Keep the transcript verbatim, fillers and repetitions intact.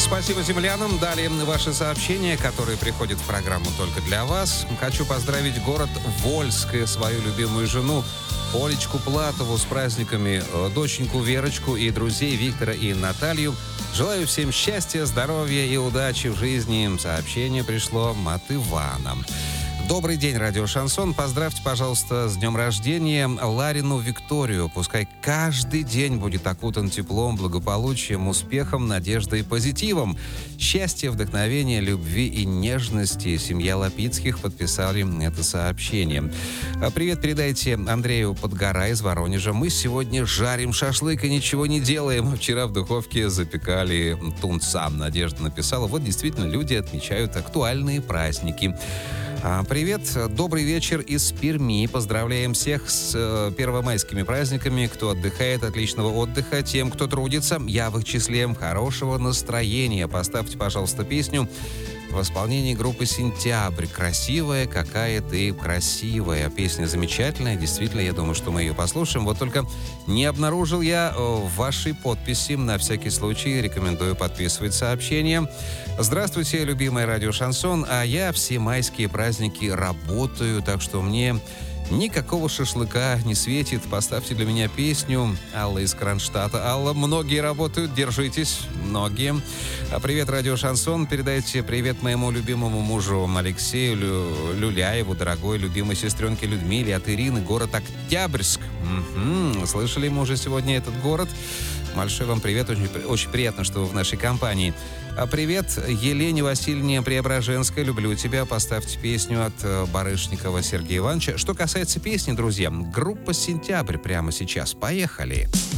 Спасибо землянам. Далее ваши сообщения, которые приходят в программу только для вас. Хочу поздравить город Вольск и свою любимую жену Олечку Платову с праздниками, доченьку Верочку и друзей Виктора и Наталью. Желаю всем счастья, здоровья и удачи в жизни. Сообщение пришло от Ивана. Добрый день, радио «Шансон». Поздравьте, пожалуйста, с днем рождения Ларину Викторию. Пускай каждый день будет окутан теплом, благополучием, успехом, надеждой и позитивом. Счастья, вдохновения, любви и нежности. Семья Лапицких подписали это сообщение. Привет передайте Андрею Подгора из Воронежа. Мы сегодня жарим шашлык и ничего не делаем. Вчера в духовке запекали тунца. Надежда написала. Вот действительно люди отмечают актуальные праздники. Привет, добрый вечер из Перми. Поздравляем всех с э, первомайскими праздниками. Кто отдыхает, отличного отдыха. Тем, кто трудится, я в их числе. Хорошего настроения. Поставьте, пожалуйста, песню в исполнении группы «Сентябрь». «Красивая, какая ты красивая». Песня замечательная. Действительно, я думаю, что мы ее послушаем. Вот только не обнаружил я вашей подписи. На всякий случай рекомендую подписывать сообщение. Здравствуйте, любимая радио «Шансон». А я все майские праздники работаю, так что мне никакого шашлыка не светит. Поставьте для меня песню. Алла из Кронштадта. Алла, многие работают, держитесь. Многие. Привет, радио «Шансон». Передайте привет моему любимому мужу Алексею Лю... Люляеву, дорогой любимой сестренке Людмиле от Ирины, город Октябрьск. Угу. Слышали мы уже сегодня этот город. Большой вам привет. Очень, очень приятно, что вы в нашей компании. А привет Елене Васильевне Преображенской. Люблю тебя. Поставьте песню от Барышникова Сергея Ивановича. Что касается песни, друзья, группа «Сентябрь» прямо сейчас. Поехали.